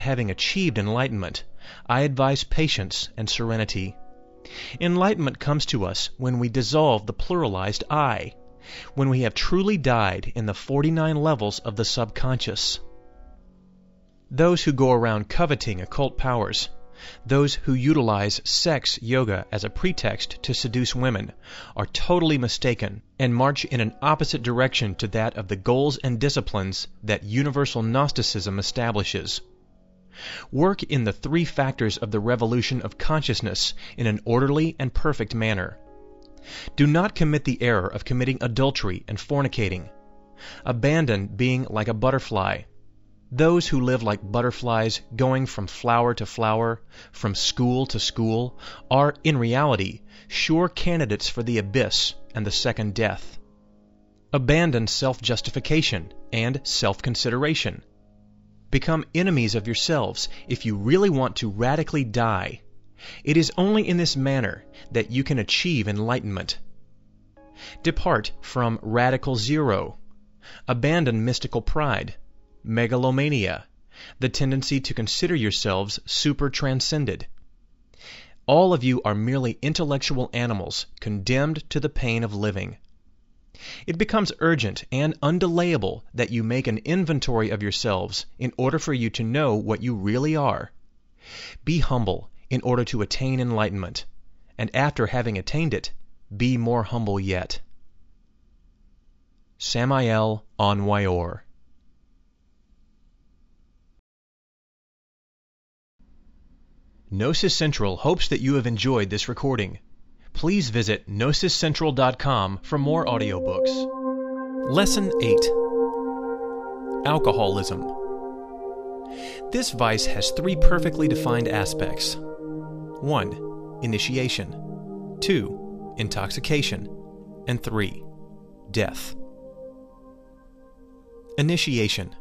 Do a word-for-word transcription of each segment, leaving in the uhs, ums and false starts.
having achieved enlightenment, I advise patience and serenity. Enlightenment comes to us when we dissolve the pluralized I, when we have truly died in the forty-nine levels of the subconscious. Those who go around coveting occult powers, those who utilize sex yoga as a pretext to seduce women, are totally mistaken and march in an opposite direction to that of the goals and disciplines that universal Gnosticism establishes. Work in the three factors of the revolution of consciousness in an orderly and perfect manner. Do not commit the error of committing adultery and fornicating. Abandon being like a butterfly. Those who live like butterflies, going from flower to flower, from school to school, are, in reality, sure candidates for the abyss and the second death. Abandon self-justification and self-consideration. Become enemies of yourselves if you really want to radically die. It is only in this manner that you can achieve enlightenment. Depart from radical zero. Abandon mystical pride, megalomania, the tendency to consider yourselves super-transcended. All of you are merely intellectual animals condemned to the pain of living. It becomes urgent and undelayable that you make an inventory of yourselves in order for you to know what you really are. Be humble in order to attain enlightenment, and after having attained it, be more humble yet. Samael Aun Weor. Gnosis Central hopes that you have enjoyed this recording. Please visit gnosis central dot com for more audiobooks. Lesson eight. Alcoholism. This vice has three perfectly defined aspects. one. Initiation. two. Intoxication. And three. Death. Initiation.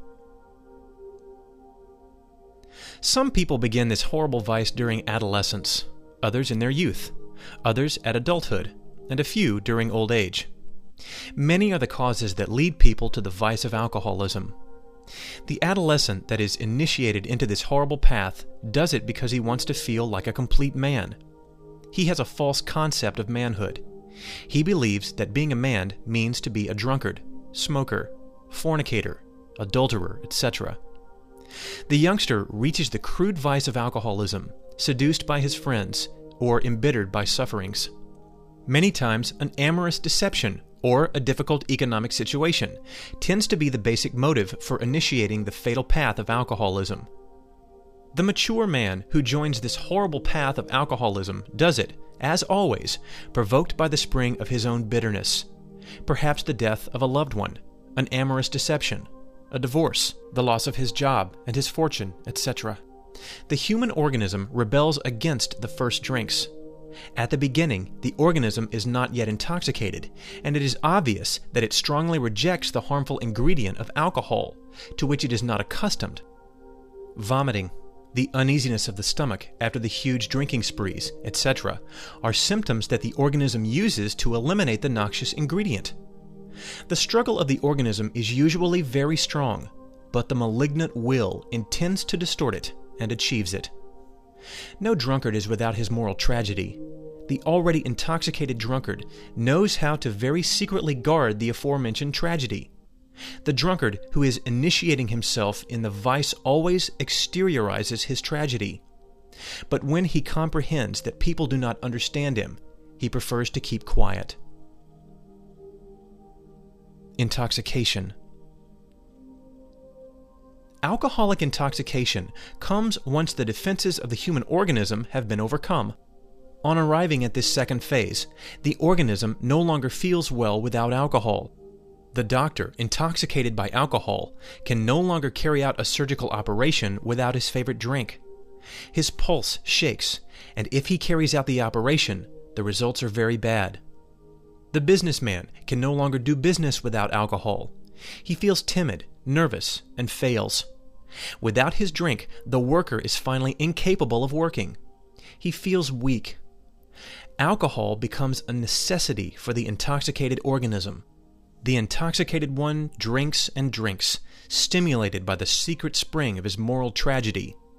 Some people begin this horrible vice during adolescence, others in their youth, others at adulthood, and a few during old age. Many are the causes that lead people to the vice of alcoholism. The adolescent that is initiated into this horrible path does it because he wants to feel like a complete man. He has a false concept of manhood. He believes that being a man means to be a drunkard, smoker, fornicator, adulterer, et cetera. The youngster reaches the crude vice of alcoholism, seduced by his friends, or embittered by sufferings. Many times, an amorous deception or a difficult economic situation tends to be the basic motive for initiating the fatal path of alcoholism. The mature man who joins this horrible path of alcoholism does it, as always, provoked by the spring of his own bitterness, perhaps the death of a loved one, an amorous deception, a divorce, the loss of his job and his fortune, et cetera. The human organism rebels against the first drinks. At the beginning, the organism is not yet intoxicated, and it is obvious that it strongly rejects the harmful ingredient of alcohol, to which it is not accustomed. Vomiting, the uneasiness of the stomach after the huge drinking sprees, et cetera, are symptoms that the organism uses to eliminate the noxious ingredient. The struggle of the organism is usually very strong, but the malignant will intends to distort it and achieves it. No drunkard is without his moral tragedy. The already intoxicated drunkard knows how to very secretly guard the aforementioned tragedy. The drunkard who is initiating himself in the vice always exteriorizes his tragedy. But when he comprehends that people do not understand him, he prefers to keep quiet. Intoxication. Alcoholic intoxication comes once the defenses of the human organism have been overcome. On arriving at this second phase, the organism no longer feels well without alcohol. The doctor, intoxicated by alcohol, can no longer carry out a surgical operation without his favorite drink. His pulse shakes, and if he carries out the operation, the results are very bad. The businessman can no longer do business without alcohol. He feels timid, nervous, and fails. Without his drink, the worker is finally incapable of working. He feels weak. Alcohol becomes a necessity for the intoxicated organism. The intoxicated one drinks and drinks, stimulated by the secret spring of his moral tragedy,